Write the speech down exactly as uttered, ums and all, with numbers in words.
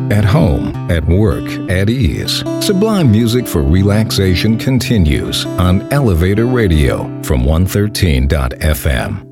at home, at work, at ease. Sublime music for relaxation continues on Elevator Radio from one thirteen dot f m.